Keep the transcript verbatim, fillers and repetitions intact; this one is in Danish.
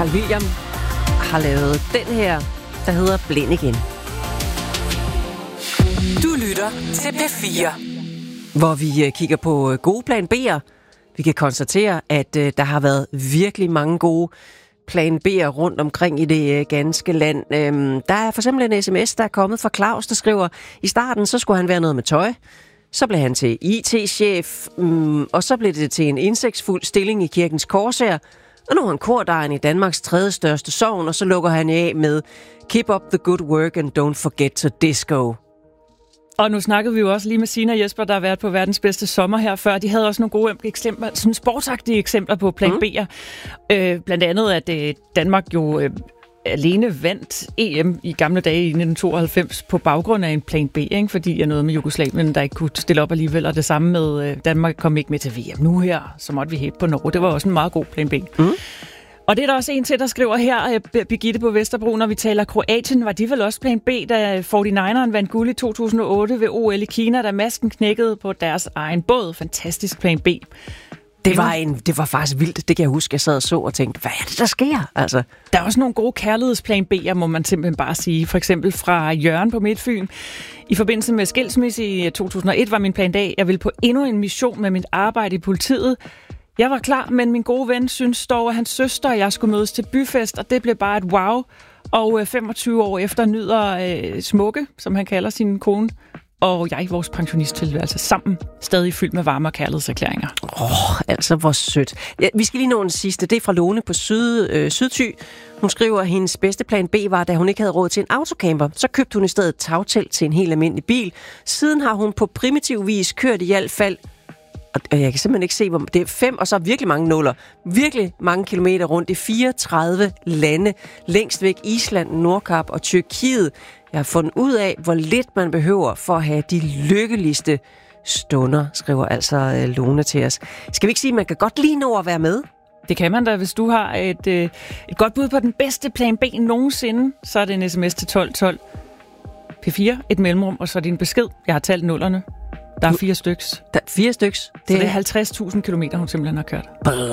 Carl William har lavet den her, der hedder Blind igen. Du lytter til P fire. Hvor vi kigger på gode plan B'er. Vi kan konstatere, at der har været virkelig mange gode plan B'er rundt omkring i det ganske land. Der er for eksempel en sms, der er kommet fra Claus, der skriver, i starten så skulle han være noget med tøj. Så blev han til I T-chef, og så blev det til en indsigtsfuld stilling i Kirkens Korshær. Og nu er han kordejen i Danmarks tredje største sogn, og så lukker han af med Keep up the good work and don't forget to disco. Og nu snakkede vi jo også lige med Sina og Jesper, der har været på verdens bedste sommer her før. De havde også nogle gode eksempler, sådan sportsagtige eksempler på plan mm. B'er. Øh, blandt andet, at øh, Danmark jo øh, alene vandt E M i gamle dage i nitten tooghalvfems på baggrund af en plan B, ikke? Fordi jeg noget med Jugoslavien, der ikke kunne stille op alligevel. Og det samme med øh, Danmark kom ikke med til V M nu her, så måtte vi hæppe på Norge. Det var også en meget god plan B. Mm. Og det er der også en til, der skriver her, Birgitte på Vesterbro, når vi taler Kroatien, var de vel også plan B, da forty-nineren vandt guld i to tusind og otte ved O L i Kina, da masken knækkede på deres egen båd. Fantastisk plan B. Det var, en, det var faktisk vildt, det kan jeg huske, jeg sad og så og tænkte, hvad er det, der sker? Altså. Der er også nogle gode kærlighedsplan B'er, må man simpelthen bare sige. For eksempel fra Jørgen på Midtfyn. I forbindelse med skilsmisse i to tusind og et var min plan A, jeg ville på endnu en mission med mit arbejde i politiet. Jeg var klar, men min gode ven synes dog, at hans søster og jeg skulle mødes til byfest, og det blev bare et wow. Og femogtyve år efter nyder øh, Smukke, som han kalder sin kone, og jeg, vores pensionisttilværelse, sammen stadig fyldt med varme og kærlighedserklæringer. Åh, oh, altså hvor sødt. Ja, vi skal lige nå en sidste. Det er fra Lone på Syd, øh, Sydthy. Hun skriver, at hendes bedste plan B var, da hun ikke havde råd til en autocamper. Så købte hun i stedet et tagtelt til en helt almindelig bil. Siden har hun på primitiv vis kørt i hvert fald, og jeg kan simpelthen ikke se, hvor det er fem, og så virkelig mange nuller. Virkelig mange kilometer rundt i fireogtredive lande. Længst væk Island, Nordkap og Tyrkiet. Jeg har fundet ud af, hvor lidt man behøver for at have de lykkeligste stunder, skriver altså Lone til os. Skal vi ikke sige, at man kan godt lige nå at være med? Det kan man da, hvis du har et, et godt bud på den bedste plan B nogensinde, så er det en sms til tolv tolv. P fire, et mellemrum, og så din besked. Jeg har talt nullerne. Der er fire styks. Der er fire styks. Det, det er halvtreds tusind kilometer, hun simpelthen har kørt.